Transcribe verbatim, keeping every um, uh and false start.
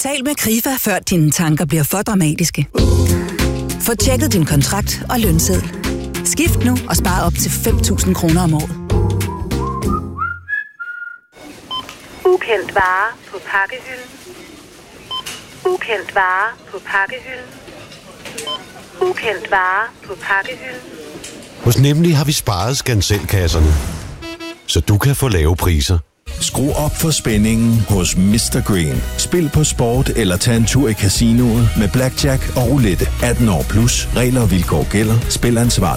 Tal med Krifa, før dine tanker bliver for dramatiske. Få tjekket din kontrakt og lønseddel. Skift nu og spar op til fem tusind kroner om året. Ukendt vare på pakkehylden. Ukendt vare på pakkehylden. Ukendt vare på pakkehylden. Hos Nemlig har vi sparet skanselkasserne, så du kan få lave priser. Skru op for spændingen hos mister Green. Spil på sport eller tag en tur i casinoet med blackjack og roulette. atten år plus. Regler og vilkår gælder. Spil ansvarligt.